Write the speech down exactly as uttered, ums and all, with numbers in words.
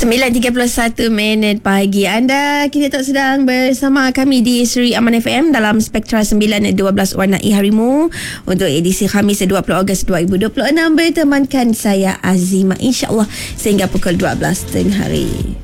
sembilan tiga puluh satu minit pagi. Anda kini tak sedang bersama kami di Seri Aman F M dalam Spektra sembilan dua belas Warnai Harimu untuk edisi Khamis dua puluh Ogos dua ribu dua puluh enam. Bertemankan saya Azimah, insya-Allah sehingga pukul dua belas tengah hari.